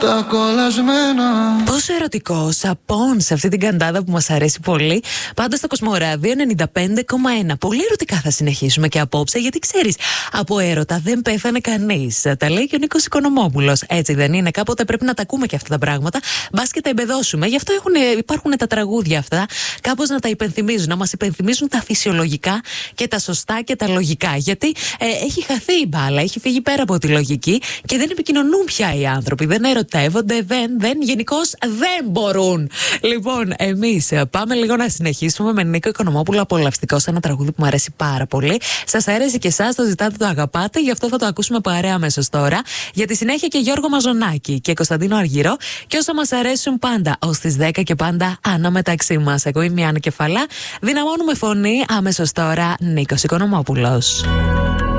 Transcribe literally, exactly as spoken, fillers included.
Τα κολλασμένα. Πόσο ερωτικό, σαπών σε αυτή την καντάδα που μας αρέσει πολύ. Πάντα στο Κοσμοράδιο ενενήντα πέντε κόμμα ένα. Πολύ ερωτικά θα συνεχίσουμε και απόψε, γιατί ξέρεις, από έρωτα δεν πέθανε κανείς. Τα λέει και ο Νίκος Οικονομόπουλος. Έτσι δεν είναι? Κάποτε πρέπει να τα ακούμε και αυτά τα πράγματα. Μπας και τα εμπεδώσουμε. Γι' αυτό έχουν, υπάρχουν τα τραγούδια αυτά. Κάπως να τα υπενθυμίζουν, να μας υπενθυμίζουν τα φυσιολογικά και τα σωστά και τα λογικά. Γιατί ε, έχει χαθεί η μπάλα, έχει φύγει πέρα από τη λογική και δεν επικοινωνούν πια οι άνθρωποι. Δεν ερωτεύονται, δεν, δεν, γενικώς δεν μπορούν. Λοιπόν, εμείς πάμε λίγο να συνεχίσουμε με Νίκο Οικονομόπουλο, απολαυστικό σε ένα τραγούδι που μου αρέσει πάρα πολύ. Σας αρέσει και εσάς, το ζητάτε, το αγαπάτε, γι' αυτό θα το ακούσουμε παρέα αμέσως τώρα. Για τη συνέχεια και Γιώργο Μαζονάκη και Κωνσταντίνο Αργυρό και όσα μας αρέσουν πάντα ως τις δέκα και πάντα Άννα μεταξύ μας. Εγώ είμαι η Άννα Κεφαλά. Δυναμώνουμε φωνή αμέσως τώρα, Νίκος Οικονομόπουλος.